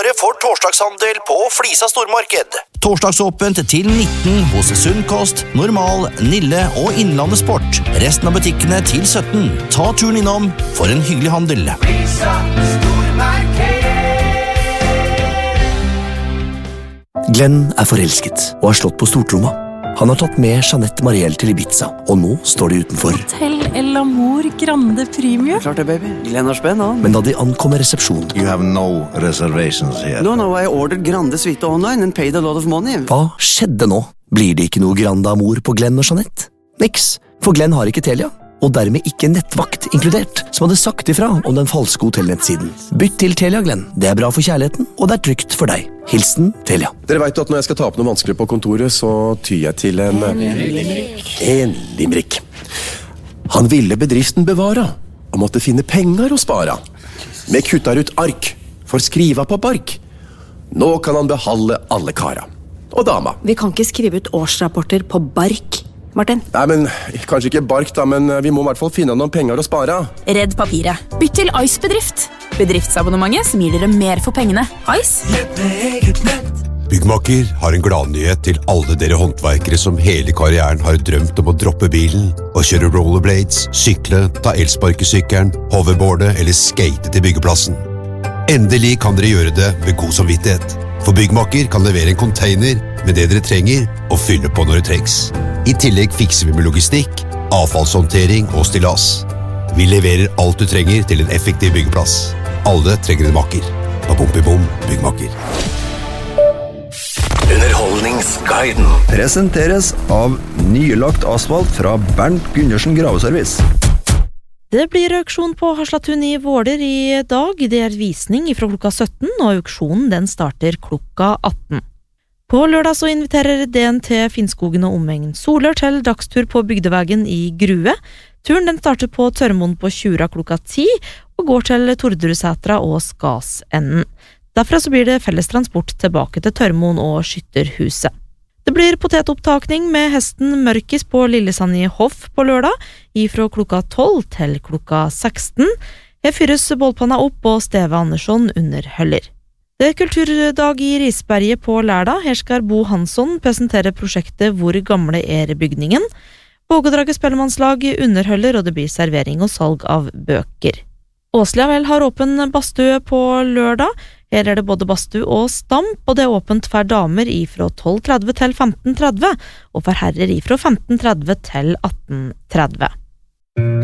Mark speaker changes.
Speaker 1: Dere får torsdagshandel på Flisa stormarked. Torsdagsåpent til 19 hos Sunn Kost, Normal, Nille og Innlandet Sport. Resten av butikkene til 17. Ta turen innom for en hyggelig handel. Flisa stormarked.
Speaker 2: Glenn forelsket og har slått på stortromma. Han har tatt med Jeanette Marielle til Ibiza, og nå står de utenfor.
Speaker 3: Hotel El Amor Grande Premium.
Speaker 4: Klart det, baby. Glenn har spenn, han.
Speaker 2: Men da de ankommer resepsjonen...
Speaker 5: You have no reservations here.
Speaker 4: No, I ordered Grande Suite online and paid a lot of money.
Speaker 2: Hva skjedde nå? Blir det ikke noe Grande Amor på Glenn og Jeanette? Niks, for Glenn har ikke Telia, og dermed ikke nettvakt inkludert, som hadde sagt ifra om den falske hotellnettsiden. Bytt til Telia, Glenn. Det bra for kjærligheten, og det trygt for deg. Hilsen Telia.
Speaker 6: Dere vet at når jeg skal ta opp noe vanskelig på kontoret, så tyr jeg til en limerick. Han ville bedriften bevara, og måtte finne penger å spara. Med kuttar ut ark, for skriva på bark. Nå kan han behalde alle kara. Og dama.
Speaker 3: Vi kan ikke skrive ut årsrapporter på bark, Martin.
Speaker 6: Nei, men kanskje ikke bark da, men vi må i hvert fall finne noen penger å spara.
Speaker 7: Redd papiret. Bytt til Ice Bedrift. Bedriftsabonnementet som gir dere mer for pengene. Ice.
Speaker 8: Byggmakker har en gladnyhet til alle dere håndverkere som hele karrieren har drømt om å droppe bilen og kjøre rollerblades, sykle, ta elsparkesykkelen, hoverboarde eller skate til byggeplassen. Endelig kan dere gjøre det med god samvittighet. For Byggmakker kan levere en container med det dere trenger og fylle på når det trengs. I tillegg fikser vi med logistikk, avfallshåndtering og stillas. Vi leverer alt du trenger til en effektiv byggeplass. Alle trenger en makker. Bom, Byggmakker.
Speaker 5: Underholdningsguiden
Speaker 9: presenteres av nylagt asfalt fra Bernt Gundersen Graveservice.
Speaker 10: Det blir auksjon på Haslatun i Våler i dag. Det visning fra klokka 17, og auksjonen den starter klokka 18. På lørdag så inviterer DNT Finnskogen og omegn Solør til dagstur på bygdevegen i Grue. Turen den starter på Tørmoen på Tjura klokka 10, og går til Tordrusetra og Skasenden. Derfra så blir det felles transport tilbake til Tørmoen og Skytterhuset. Det blir potetopptakning med hesten Mørkis på Lillesand i Hoff på lørdag, ifra klokka 12 til klokka 16. Her fyres bålpanna opp, og Steve Andersson underholder. Det kulturdag i Risberget på lørdag. Her skal Bo Hansson presentere prosjektet Hvor gamle bygningen. Vågedraget spellemannslag underholder, og det blir servering og salg av bøker. Åsliavel har åpen badstue på lørdag. Her det både badstue og stamp, og det åpent for damer ifra 12.30 til 15.30, og for herrer ifra 15.30 til 18.30.